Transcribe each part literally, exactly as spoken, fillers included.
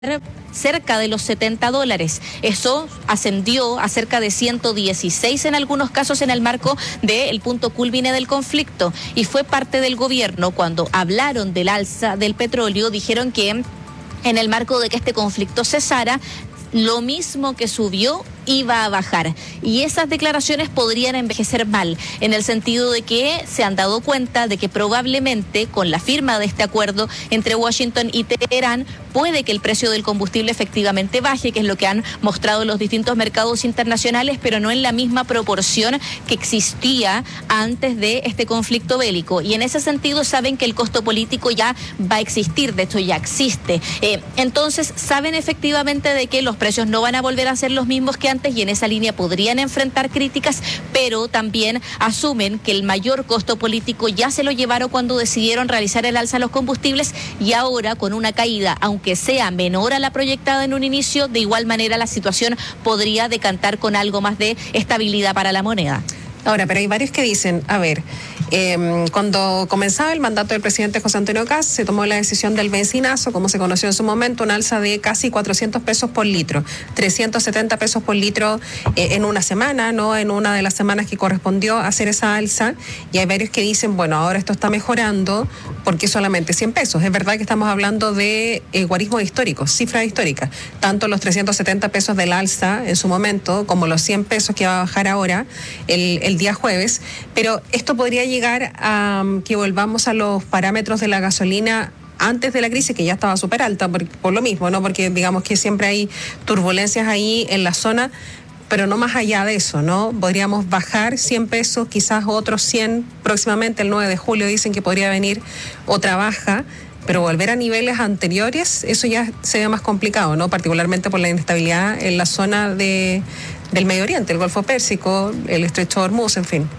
cerca de los setenta dólares. Eso ascendió a cerca de ciento dieciséis en algunos casos en el marco del punto culmine del conflicto. Y fue parte del gobierno cuando hablaron del alza del petróleo, dijeron que en el marco de que este conflicto cesara, lo mismo que subió iba a bajar. Y esas declaraciones podrían envejecer mal, en el sentido de que se han dado cuenta de que probablemente con la firma de este acuerdo entre Washington y Teherán puede que el precio del combustible efectivamente baje, que es lo que han mostrado los distintos mercados internacionales, pero no en la misma proporción que existía antes de este conflicto bélico. Y en ese sentido saben que el costo político ya va a existir, de hecho ya existe. Eh, entonces saben efectivamente de que los precios no van a volver a ser los mismos que antes, y en esa línea podrían enfrentar críticas, pero también asumen que el mayor costo político ya se lo llevaron cuando decidieron realizar el alza a los combustibles, y ahora con una caída, aunque sea menor a la proyectada en un inicio, de igual manera la situación podría decantar con algo más de estabilidad para la moneda. Ahora, pero hay varios que dicen, a ver, eh, cuando comenzaba el mandato del presidente José Antonio Kast, se tomó la decisión del benzinazo, como se conoció en su momento, un alza de casi cuatrocientos pesos por litro, trescientos setenta pesos por litro eh, en una semana, ¿no? En una de las semanas que correspondió hacer esa alza, y hay varios que dicen, bueno, ahora esto está mejorando, porque solamente cien pesos. Es verdad que estamos hablando de eh, guarismos históricos, cifras históricas, tanto los trescientos setenta pesos del alza en su momento, como los cien pesos que va a bajar ahora, el, el el día jueves, pero esto podría llegar a um, que volvamos a los parámetros de la gasolina antes de la crisis, que ya estaba súper alta por, por lo mismo, ¿no? Porque digamos que siempre hay turbulencias ahí en la zona, pero no más allá de eso, ¿no? Podríamos bajar cien pesos, quizás otros cien próximamente, el nueve de julio dicen que podría venir otra baja, pero volver a niveles anteriores, eso ya se ve más complicado, ¿no? Particularmente por la inestabilidad en la zona de del Medio Oriente, el Golfo Pérsico, el Estrecho de Hormuz, en fin.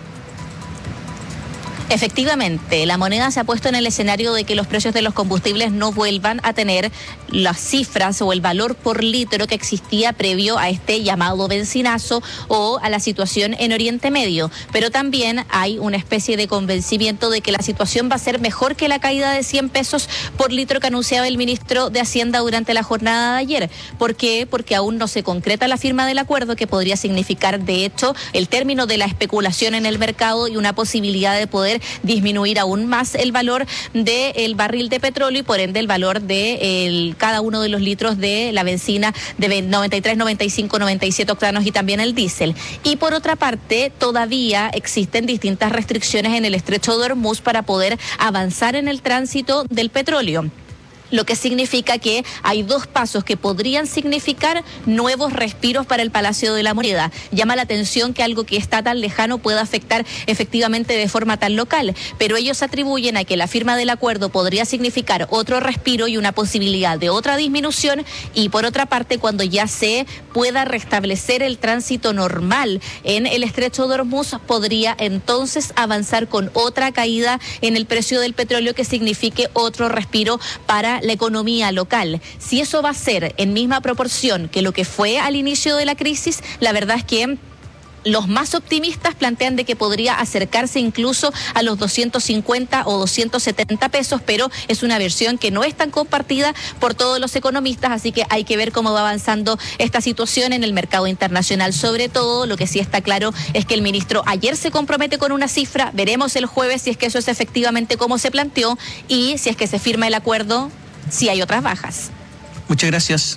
Efectivamente, la moneda se ha puesto en el escenario de que los precios de los combustibles no vuelvan a tener las cifras o el valor por litro que existía previo a este llamado benzinazo o a la situación en Oriente Medio. Pero también hay una especie de convencimiento de que la situación va a ser mejor que la caída de cien pesos por litro que anunciaba el ministro de Hacienda durante la jornada de ayer. ¿Por qué? Porque aún no se concreta la firma del acuerdo, que podría significar, de hecho, el término de la especulación en el mercado y una posibilidad de poder disminuir aún más el valor del barril de petróleo y por ende el valor de el, cada uno de los litros de la benzina de noventa y tres, noventa y cinco, noventa y siete octanos y también el diésel. Y por otra parte, todavía existen distintas restricciones en el Estrecho de Hormuz para poder avanzar en el tránsito del petróleo, lo que significa que hay dos pasos que podrían significar nuevos respiros para el Palacio de la Moneda. Llama la atención que algo que está tan lejano pueda afectar efectivamente de forma tan local, pero ellos atribuyen a que la firma del acuerdo podría significar otro respiro y una posibilidad de otra disminución, y por otra parte, cuando ya se pueda restablecer el tránsito normal en el Estrecho de Hormuz, podría entonces avanzar con otra caída en el precio del petróleo que signifique otro respiro para la economía local. Si eso va a ser en misma proporción que lo que fue al inicio de la crisis, la verdad es que los más optimistas plantean de que podría acercarse incluso a los doscientos cincuenta o doscientos setenta pesos, pero es una versión que no es tan compartida por todos los economistas, así que hay que ver cómo va avanzando esta situación en el mercado internacional. Sobre todo, lo que sí está claro es que el ministro ayer se compromete con una cifra, veremos el jueves si es que eso es efectivamente como se planteó y si es que se firma el acuerdo, si hay otras bajas. Muchas gracias.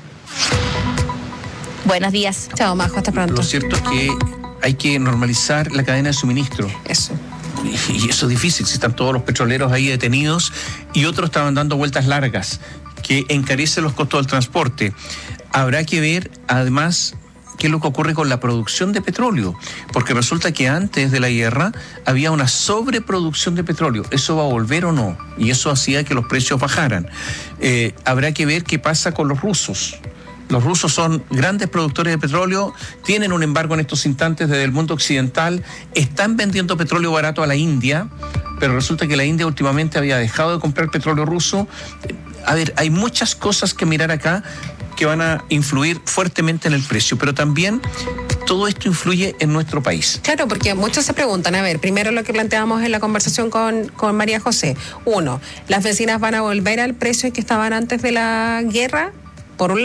Buenos días. Chao, Majo, hasta pronto. Lo cierto es que hay que normalizar la cadena de suministro. Eso. Y eso es difícil, si están todos los petroleros ahí detenidos y otros estaban dando vueltas largas, que encarece los costos del transporte. Habrá que ver, además, qué es lo que ocurre con la producción de petróleo, porque resulta que antes de la guerra había una sobreproducción de petróleo. ¿Eso va a volver o no? Y eso hacía que los precios bajaran. Eh, habrá que ver qué pasa con los rusos. Los rusos son grandes productores de petróleo, tienen un embargo en estos instantes desde el mundo occidental, están vendiendo petróleo barato a la India, pero resulta que la India últimamente había dejado de comprar petróleo ruso. A ver, hay muchas cosas que mirar acá que van a influir fuertemente en el precio, pero también todo esto influye en nuestro país. Claro, porque muchos se preguntan, a ver, primero lo que planteamos en la conversación con, con María José. Uno, ¿las bencinas van a volver al precio que estaban antes de la guerra? por un